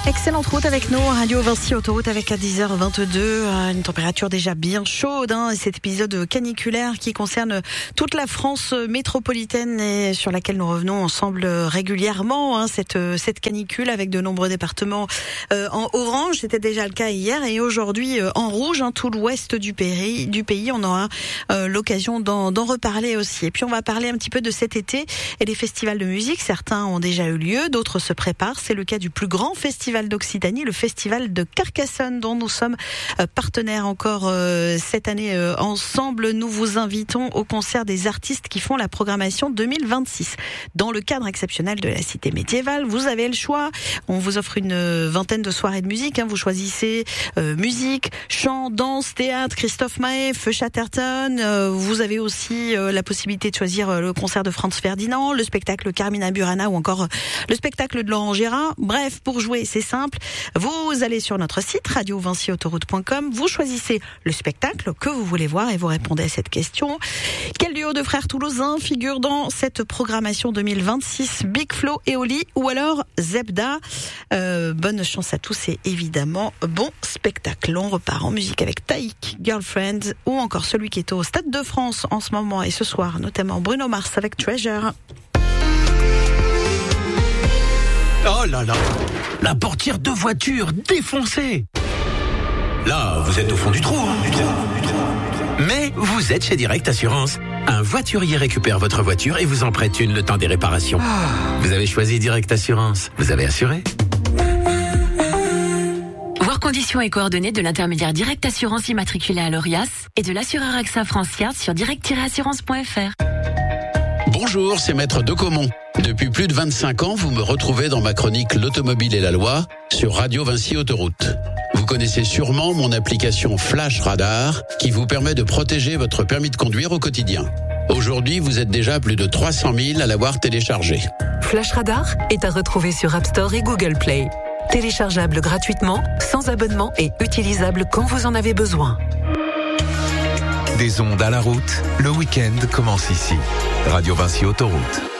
Excellente route avec nous, Radio Vinci Autoroute avec à 10h22, une température déjà bien chaude, et cet épisode caniculaire qui concerne toute la France métropolitaine et sur laquelle nous revenons ensemble régulièrement, cette canicule avec de nombreux départements en orange, c'était déjà le cas hier, et aujourd'hui en rouge, tout l'ouest du pays, on aura l'occasion d'en reparler aussi. Et puis on va parler un petit peu de cet été et des festivals de musique, certains ont déjà eu lieu, d'autres se préparent, c'est le cas du plus grand festival d'Occitanie, le festival de Carcassonne, dont nous sommes partenaires encore cette année ensemble. Nous vous invitons au concert des artistes qui font la programmation 2026. Dans le cadre exceptionnel de la cité médiévale, vous avez le choix. On vous offre une vingtaine de soirées de musique. Vous choisissez musique, chant, danse, théâtre, Christophe Maé, Feu Chatterton. Vous avez aussi la possibilité de choisir le concert de Franz Ferdinand, le spectacle Carmina Burana ou encore le spectacle de Laurent Gérard. Bref, pour jouer, c'est simple. Vous allez sur notre site radiovinciautoroute.com, vous choisissez le spectacle que vous voulez voir et vous répondez à cette question. Quel duo de frères toulousains figure dans cette programmation 2026? Big Flo et Oli ou alors Zebda? Bonne chance à tous et évidemment bon spectacle. On repart en musique avec Taïk, Girlfriend, ou encore celui qui est au Stade de France en ce moment et ce soir, notamment Bruno Mars avec Treasure. Oh là là, la portière de voiture défoncée. Là, vous êtes au fond du trou, Mais vous êtes chez Direct Assurance. Un voiturier récupère votre voiture et vous en prête une le temps des réparations. Vous avez choisi Direct Assurance. Vous avez assuré. Voir conditions et coordonnées de l'intermédiaire Direct Assurance immatriculé à l'ORIAS et de l'assureur AXA Francia sur direct-assurance.fr. Bonjour, c'est Maître Decomont. Depuis plus de 25 ans, vous me retrouvez dans ma chronique L'automobile et la loi sur Radio Vinci Autoroute. Vous connaissez sûrement mon application Flash Radar qui vous permet de protéger votre permis de conduire au quotidien. Aujourd'hui, vous êtes déjà plus de 300 000 à l'avoir téléchargé. Flash Radar est à retrouver sur App Store et Google Play. Téléchargeable gratuitement, sans abonnement et utilisable quand vous en avez besoin. Des ondes à la route, le week-end commence ici. Radio Vinci Autoroute.